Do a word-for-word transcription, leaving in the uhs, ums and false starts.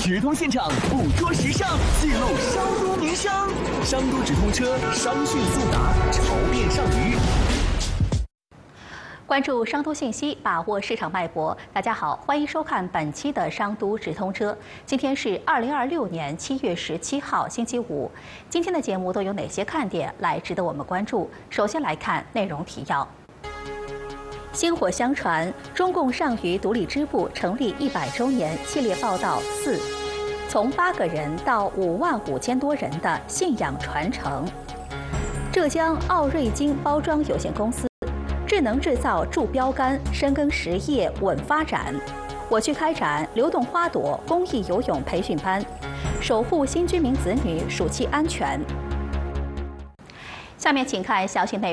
直通现场，捕捉时尚，记录商都名声。商都直通车，商讯速达，潮变上鱼。 关注商都信息，把握市场脉搏。大家好，欢迎收看本期的商都直通车。今天是二零二六年七月十七号，星期五。今天的节目都有哪些看点来值得我们关注？首先来看内容提要。薪火相传，中共上虞独立支部成立一百周年系列报道四，从八个人到五万五千多人的信仰传承。浙江奥瑞金包装有限公司。智能制造助标杆，深耕实业稳发展。我区开展流动花朵公益游泳培训班，守护新居民子女暑期安全。下面请看详细内容。